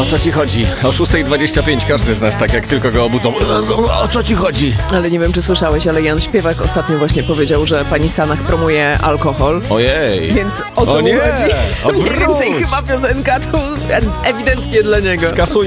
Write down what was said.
co ci chodzi? O 6:25 każdy z nas, tak jak tylko go obudzą. O co ci chodzi? Ale nie wiem, czy słyszałeś, ale Jan Śpiewak ostatnio właśnie powiedział, że pani Sanach promuje alkohol. Ojej. Więc o co mu chodzi? Odwróć. Mniej więcej chyba piosenka to ewidentnie dla niego. Skasuj